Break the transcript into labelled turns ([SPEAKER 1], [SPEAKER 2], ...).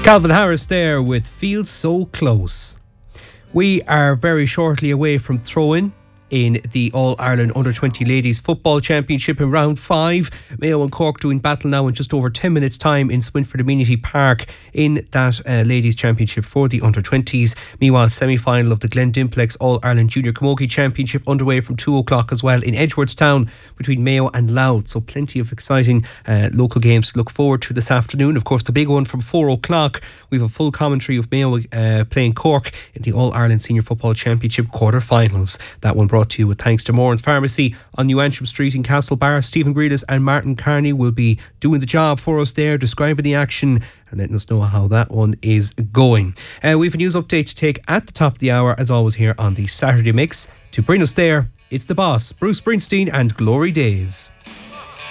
[SPEAKER 1] Calvin Harris there with Feel So Close. We are very shortly away from throw-in in the All-Ireland Under-20 Ladies Football Championship in Round 5. Mayo and Cork doing battle now in just over 10 minutes' time in Swinford Amenity Park in that Ladies Championship for the Under-20s. Meanwhile, semi-final of the Glendimplex All-Ireland Junior Camogie Championship underway from 2 o'clock as well in Edgeworthstown between Mayo and Louth. So plenty of exciting local games to look forward to this afternoon. Of course, the big one from 4 o'clock, we have a full commentary of Mayo playing Cork in the All-Ireland Senior Football Championship quarter-finals. That one brought to you with thanks to Moran's Pharmacy on New Antrim Street in Castlebar. Stephen Grealis and Martin Carney will be doing the job for us there, describing the action and letting us know how that one is going. We have a news update to take at the top of the hour, as always, here on the Saturday Mix. To bring us there, it's the boss, Bruce Springsteen and Glory Days.